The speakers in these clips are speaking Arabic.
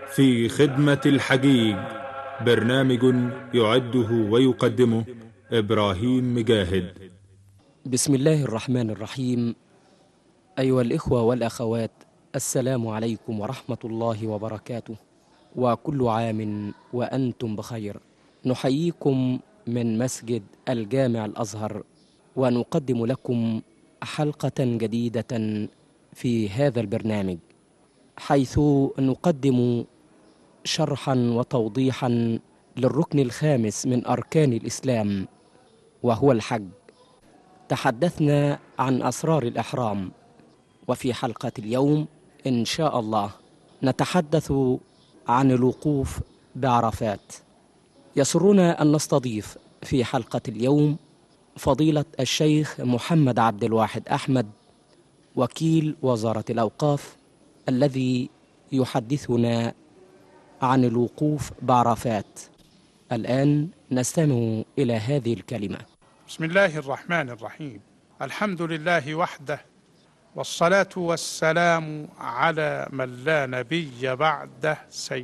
في خدمة الحجيج، برنامج يعده ويقدمه إبراهيم مجاهد. بسم الله الرحمن الرحيم. أيها الإخوة والأخوات، السلام عليكم ورحمة الله وبركاته، وكل عام وأنتم بخير. نحييكم من مسجد الجامع الأزهر، ونقدم لكم حلقة جديدة في هذا البرنامج، حيث نقدم شرحا وتوضيحا للركن الخامس من أركان الإسلام، وهو الحج. تحدثنا عن أسرار الإحرام، وفي حلقة اليوم إن شاء الله نتحدث عن الوقوف بعرفات. يسرنا أن نستضيف في حلقة اليوم فضيلة الشيخ محمد عبد الواحد أحمد، وكيل وزارة الأوقاف، الذي يحدثنا عن الوقوف بعرفات. الآن نستمع إلى هذه الكلمة. بسم الله الرحمن الرحيم. الحمد لله وحده، والصلاة والسلام على من لا نبي بعده،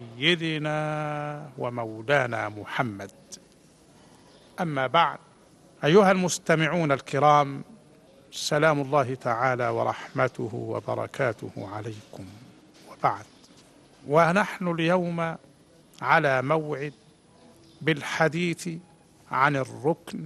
سيدنا ومولانا محمد. أما بعد، أيها المستمعون الكرام، سلام الله تعالى ورحمته وبركاته عليكم. وبعد، ونحن اليوم على موعد بالحديث عن الركن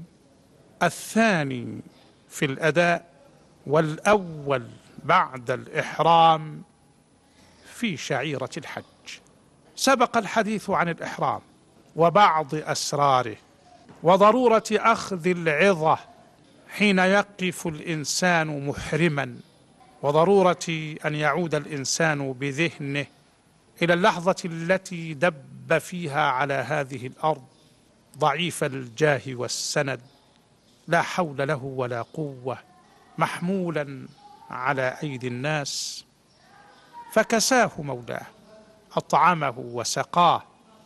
الثاني في الأداء والأول بعد الإحرام في شعيرة الحج. سبق الحديث عن الإحرام وبعض أسراره، وضرورة أخذ العظة حين يقف الإنسان محرما، وضرورة أن يعود الإنسان بذهنه إلى اللحظة التي دب فيها على هذه الأرض ضعيف الجاه والسند، لا حول له ولا قوة، محمولا على أيدي الناس، فكساه مولاه، أطعمه وسقاه،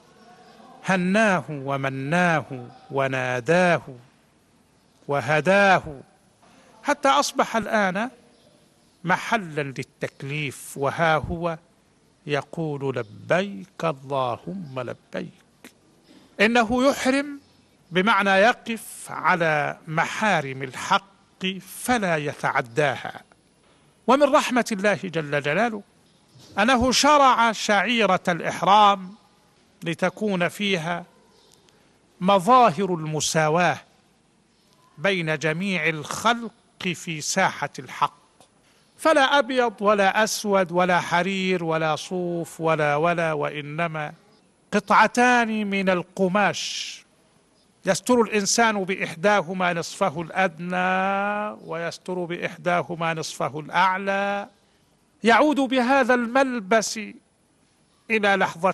هناه ومناه وناداه وهداه، حتى أصبح الآن محلا للتكليف، وها هو يقول لبيك اللهم لبيك. إنه يحرم بمعنى يقف على محارم الحق فلا يتعداها. ومن رحمة الله جل جلاله أنه شرع شعيرة الإحرام لتكون فيها مظاهر المساواة بين جميع الخلق في ساحة الحق، فلا أبيض ولا أسود ولا حرير ولا صوف ولا وإنما قطعتان من القماش يستر الإنسان بإحداهما نصفه الأدنى، ويستر بإحداهما نصفه الأعلى، يعود بهذا الملبس إلى لحظة